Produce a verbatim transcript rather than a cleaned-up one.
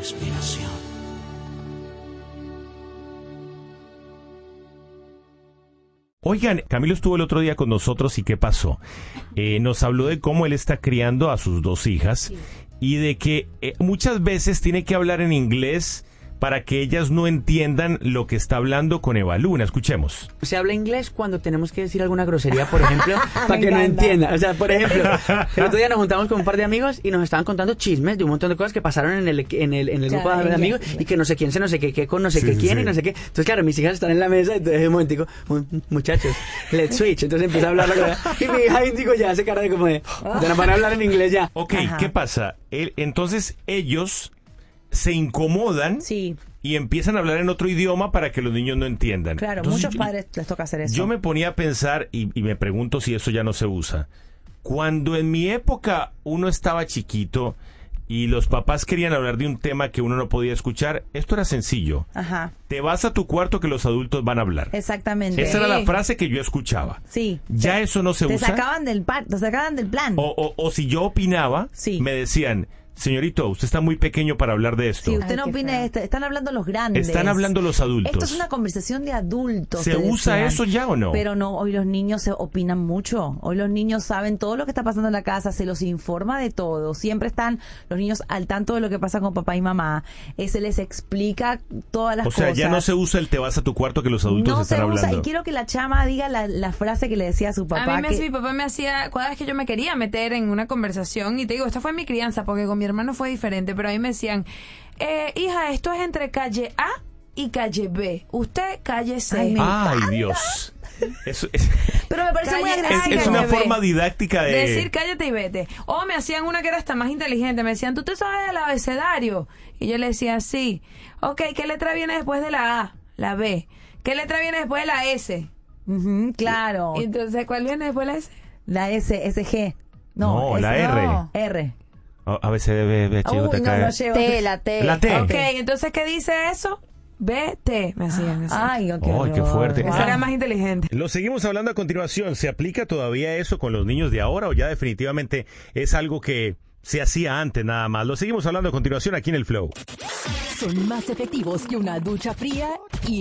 respiración. Oigan, Camilo estuvo el otro día con nosotros y ¿qué pasó? Eh, nos habló de cómo él está criando a sus dos hijas sí. y de que eh, muchas veces tiene que hablar en inglés para que ellas no entiendan lo que está hablando con Eva Luna. Escuchemos. Se habla inglés cuando tenemos que decir alguna grosería, por ejemplo, para que no entienda. O sea, por ejemplo, el otro día nos juntamos con un par de amigos y nos estaban contando chismes de un montón de cosas que pasaron en el, en el, en el grupo de amigos y que no sé quién se no sé qué, qué con no sé sí, qué quién sí. y no sé qué. Entonces, claro, mis hijas están en la mesa y entonces, un momentico, muchachos, let's switch. Entonces empieza a hablar la cosa. Y mi hija digo, ya hace cara de como de, de no van a hablar en inglés ya. Ok, Ajá. ¿qué pasa? El, entonces, ellos se incomodan sí. y empiezan a hablar en otro idioma para que los niños no entiendan. Claro, Entonces, muchos padres les toca hacer eso. Yo me ponía a pensar, y, y me pregunto si eso ya no se usa. Cuando en mi época uno estaba chiquito y los papás querían hablar de un tema que uno no podía escuchar, esto era sencillo. Ajá. Te vas a tu cuarto que los adultos van a hablar. Exactamente. Esa era la frase que yo escuchaba. Sí. Ya te, eso no se te usa. Sacaban del par, te sacaban del plan. O, o, o si yo opinaba, sí. me decían... Señorito, usted está muy pequeño para hablar de esto. Sí, usted no opina esto. Están hablando los grandes. Están hablando los adultos. Esto es una conversación de adultos. ¿Se usa decían. eso ya o no? Pero no, hoy los niños se opinan mucho. Hoy los niños saben todo lo que está pasando en la casa, se los informa de todo. Siempre están los niños al tanto de lo que pasa con papá y mamá. Eh, se les explica todas las cosas. O sea, cosas. ya no se usa el te vas a tu cuarto que los adultos no están se usa, hablando. Y quiero que la chama diga la, la frase que le decía a su papá. A mí me que... hacía, mi papá me hacía, cada vez que yo me quería meter en una conversación, y te digo, esta fue mi crianza, porque con mi hermano fue diferente. Pero a mí me decían, eh, hija, esto es entre calle A y calle B. Usted calle C. Ay, Ay Dios. Eso es, pero me parece calle muy agresivo. Es, es una forma didáctica de... decir cállate y vete. O me hacían una que era hasta más inteligente. Me decían, ¿tú te sabes el abecedario? Y yo le decía, sí. Ok, ¿qué letra viene después de la A? La B. ¿Qué letra viene después de la S? Uh-huh, claro. Y entonces, ¿cuál viene después de la S? La S, S G. No, no S, la R. No. R. A B, C, D, B, B, H, I, J, K, T, la T. La T. Ok, entonces, ¿qué dice eso? B, T, me hacían así. Ay, ok. Ay, qué fuerte. Esa wow. era más inteligente. Lo seguimos hablando a continuación. ¿Se aplica todavía eso con los niños de ahora o ya definitivamente es algo que se hacía antes nada más? Lo seguimos hablando a continuación aquí en el Flow. Son más efectivos que una ducha fría y